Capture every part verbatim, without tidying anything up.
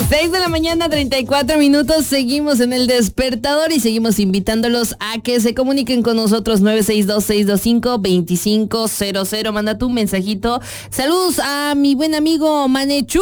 seis de la mañana, treinta y cuatro minutos. Seguimos en el despertador y seguimos invitándolos a que se comuniquen con nosotros. Nueve seis dos, seis dos cinco, dos cinco cero cero. Manda tu mensajito. Saludos a mi buen amigo Manechu.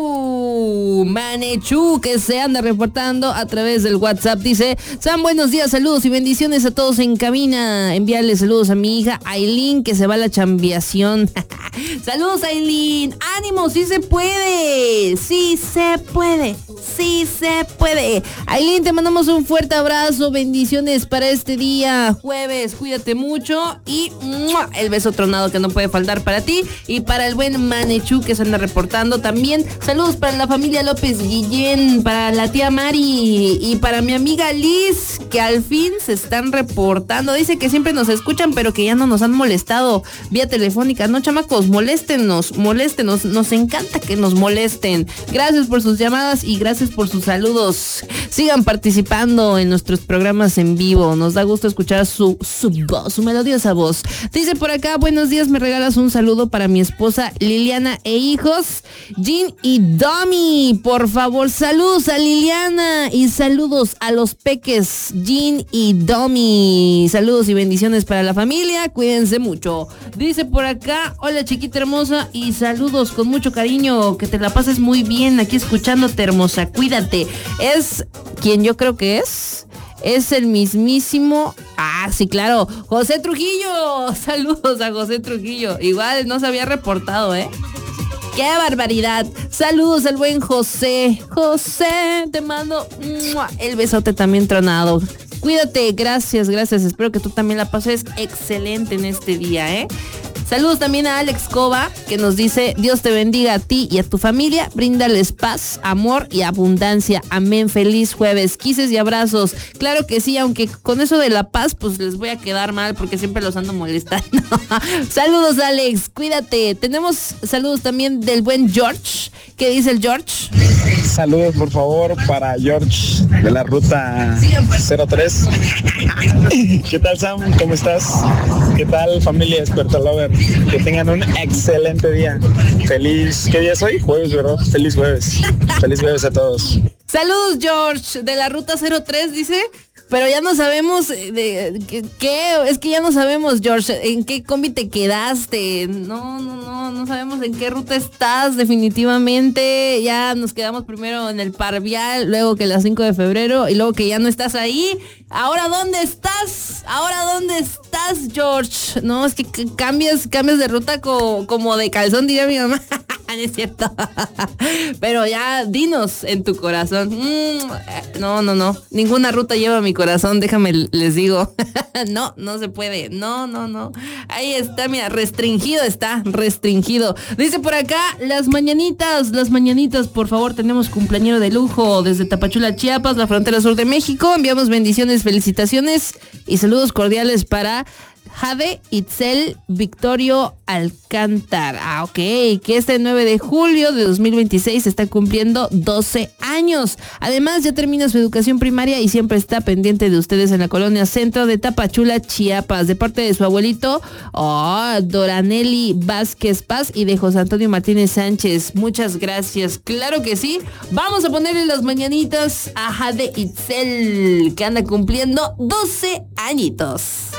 Manechu, que se anda reportando a través del WhatsApp. Dice: San, buenos días, saludos y bendiciones a todos en cabina. Enviarle saludos a mi hija Aileen, que se va a la chambiación. Saludos, Aileen. Ánimo, sí se puede. Sí se puede. Sí se puede. Aileen, te mandamos un fuerte abrazo. Bendiciones para este día jueves. Cuídate mucho. Y ¡mua!, el beso tronado que no puede faltar para ti. Y para el buen Manechu, que se anda reportando también. Saludos para la familia López Guillén, para la tía Mari y para mi amiga Liz, que al fin se están reportando. Dice que siempre nos escuchan, pero que ya no nos han molestado vía telefónica. No, chamacos, moléstenos, moléstenos. Nos encanta que nos molesten. Gracias por sus llamadas y gracias por sus saludos. Sigan participando en nuestros programas en vivo. Nos da gusto escuchar su, su voz, su melodiosa voz. Dice por acá: buenos días, me regalas un saludo para mi esposa Liliana e hijos Jean y Domi, por favor. Saludos a Liliana y saludos a los peques Jean y Domi. Saludos y bendiciones para la familia. Cuídense mucho. Dice por acá: hola, chiquita hermosa, y saludos con mucho cariño. Que te la pases muy bien aquí escuchándote, hermosa. Cuídate. Es quien yo creo que es. Es el mismísimo. Ah, sí, claro. José Trujillo. Saludos a José Trujillo. Igual no se había reportado, ¿eh? ¡Qué barbaridad! Saludos al buen José. José, te mando ¡mua!, el besote también tronado. Cuídate, gracias, gracias. Espero que tú también la pases excelente en este día, ¿eh? Saludos también a Alex Cova, que nos dice: Dios te bendiga a ti y a tu familia, bríndales paz, amor y abundancia. Amén. Feliz jueves. Quises y abrazos. Claro que sí, aunque con eso de la paz, pues les voy a quedar mal porque siempre los ando molestando. Saludos, Alex. Cuídate. Tenemos saludos también del buen George. ¿Qué dice el George? Saludos, por favor, para George de la ruta cero tres. ¿Qué tal, Sam? ¿Cómo estás? ¿Qué tal, familia Desperta Lover? Que tengan un excelente día. Feliz, ¿qué día es hoy? Jueves, ¿verdad? Feliz jueves. Feliz jueves a todos. Saludos, George, de la ruta cero tres, dice. Pero ya no sabemos de qué, es que ya no sabemos, George, en qué combi te quedaste. No, no, no, no sabemos en qué ruta estás, definitivamente. Ya nos quedamos primero en el Parvial, luego que la cinco de febrero y luego que ya no estás ahí. Ahora, ¿dónde estás? Ahora, ¿dónde estás, George? No, es que cambias, cambias de ruta co, como de calzón, diría mi mamá. No es cierto. Pero ya, dinos en tu corazón. Mm, no, no, no. Ninguna ruta lleva mi corazón, déjame les digo. No, no se puede. No, no, no. Ahí está, mira, restringido está, restringido. Dice por acá: las mañanitas, las mañanitas, por favor, tenemos cumpleañero de lujo desde Tapachula, Chiapas, la frontera sur de México. Enviamos bendiciones, felicitaciones y saludos cordiales para Jade Itzel Victorio Alcántara. Ah, ok, que este nueve de julio de dos mil veintiséis está cumpliendo doce años. Además, ya termina su educación primaria y siempre está pendiente de ustedes en la colonia centro de Tapachula, Chiapas, de parte de su abuelito, oh, Doranelli Vázquez Paz, y de José Antonio Martínez Sánchez. Muchas gracias. Claro que sí. Vamos a ponerle las mañanitas a Jade Itzel, que anda cumpliendo doce añitos.